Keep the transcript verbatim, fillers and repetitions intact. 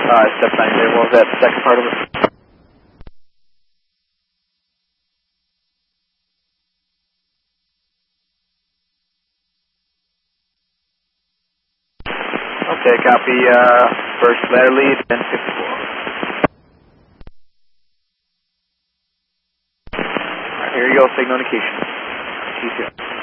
Uh, step nine there. What was that second part of it? Okay, copy. Uh, first ladder lead, then fifty-four. Alright, here you go, signal indication. Keep it.